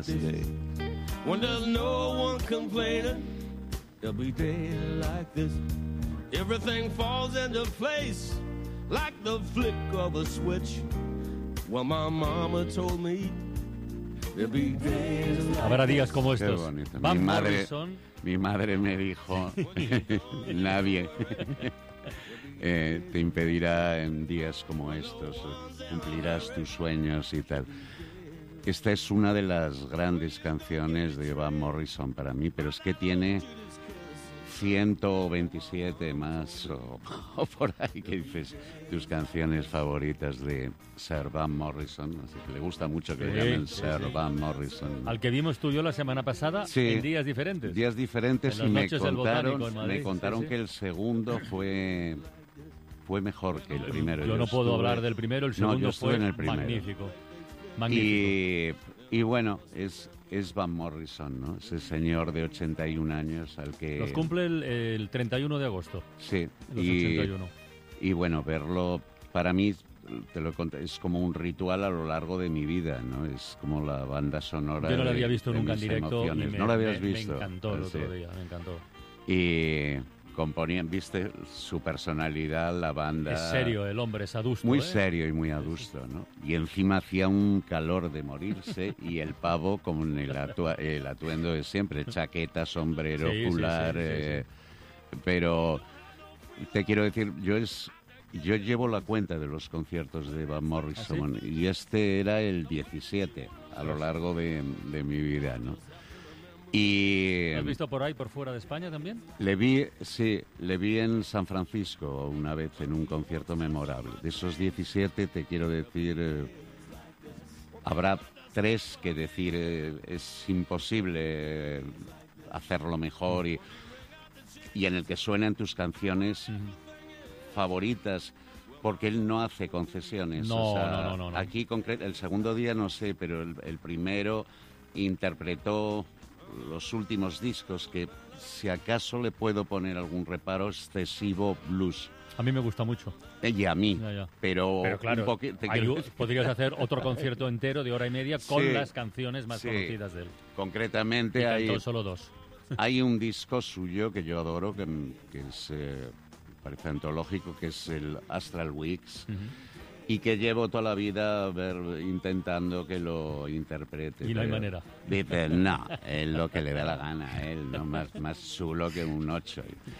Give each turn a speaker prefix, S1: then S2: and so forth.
S1: Day. When there's no one complaining, every day like this, everything falls into place like the flick of a switch. Well, my mama told me there'd be days like
S2: Habrá días como estos.
S3: Qué bonito.
S2: Van Morrison.
S3: Mi madre me dijo, nadie te impedirá en días como estos, cumplirás tus sueños y tal. Esta es una de las grandes canciones de Van Morrison para mí, pero es que tiene 127 más o por ahí que dices tus canciones favoritas de Sir Van Morrison, así que le gusta mucho que le llamen Sir Van Morrison.
S2: Al que vimos tú y yo la semana pasada, en días diferentes.
S3: Días diferentes,
S2: en
S3: y
S2: las noches del Botánico en Madrid.
S3: Me contaron que el segundo fue mejor que el primero.
S2: Yo no puedo hablar del primero, el segundo fue
S3: en el primero.
S2: Magnífico.
S3: Y bueno, es Van Morrison, ¿no? Ese señor de 81 años al que...
S2: Los cumple el 31 de agosto.
S3: Sí.
S2: Los 81.
S3: Y bueno, verlo, para mí, te lo conté, es como un ritual a lo largo de mi vida, ¿no? Es como la banda sonora.
S2: Yo no la había visto nunca en
S3: mis
S2: directo. Y
S3: ¿No la habías visto?
S2: Me encantó el otro día, me encantó.
S3: Y componían, viste, su personalidad, la banda...
S2: Es serio el hombre, es adusto.
S3: Muy serio y muy adusto, ¿no? Y encima hacía un calor de morirse y el pavo con el atuendo de siempre, chaqueta, sombrero, ocular... Pero te quiero decir, yo llevo la cuenta de los conciertos de Van Morrison. ¿Ah, sí? Y este era el 17 a lo largo de mi vida, ¿no? Y
S2: ¿Lo has visto por ahí, por fuera de España también?
S3: Le vi en San Francisco una vez en un concierto memorable. De esos 17, te quiero decir, habrá 3 que decir es imposible hacerlo mejor y en el que suenan tus canciones favoritas, porque él no hace concesiones.
S2: No.
S3: Aquí, el segundo día no sé, pero el primero interpretó los últimos discos, que si acaso le puedo poner algún reparo, excesivo blues.
S2: A mí me gusta mucho.
S3: Y a mí.
S2: Ya.
S3: Pero
S2: claro, podrías hacer otro concierto entero de hora y media con las canciones más conocidas de él.
S3: Concretamente hay
S2: solo 2.
S3: Hay un disco suyo que yo adoro, que es, parece antológico, que es el Astral Weeks. Y que llevo toda la vida intentando que lo interprete.
S2: Y no hay manera.
S3: Dice, no, es lo que le da la gana a él, ¿no? Más chulo que un 8.